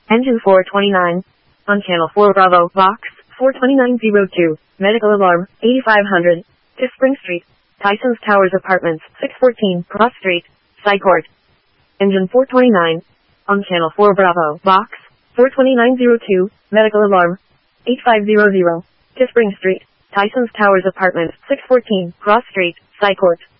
Engine 429. On channel 4 Bravo, box 42902. Medical alarm, 8500. To Spring Street. Tyson's Towers Apartments, 614 Cross Street, Psychort. Engine 429. On channel 4 Bravo, box 42902. Medical alarm, 8500. To Spring Street. Tyson's Towers Apartments, 614 Cross Street, Psychort.